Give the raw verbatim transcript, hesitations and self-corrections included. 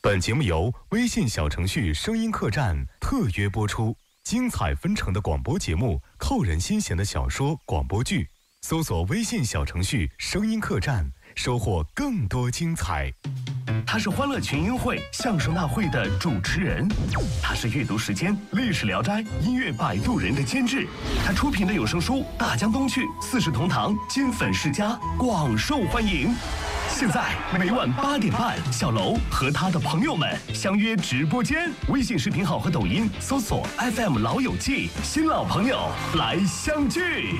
本节目由微信小程序声音客栈特约播出，精彩纷呈的广播节目，扣人心弦的小说广播剧，搜索微信小程序声音客栈，收获更多精彩。 他是欢乐群英会相声大会的主持人，他是阅读时间历史聊斋音乐摆渡人的监制，他出品的有声书《大江东去》四世同堂金粉世家广受欢迎。现在每晚八点半，小楼和他的朋友们相约直播间，微信视频号和抖音搜索 F M 老友记，新老朋友来相聚。